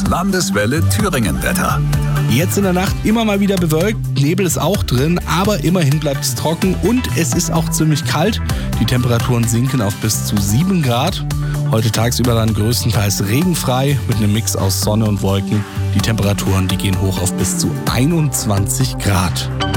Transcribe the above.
Landeswelle Thüringen-Wetter. Jetzt in der Nacht immer mal wieder bewölkt, Nebel ist auch drin, aber immerhin bleibt es trocken und es ist auch ziemlich kalt. Die Temperaturen sinken auf bis zu 7 Grad. Heute tagsüber dann größtenteils regenfrei mit einem Mix aus Sonne und Wolken. Die Temperaturen, die gehen hoch auf bis zu 21 Grad.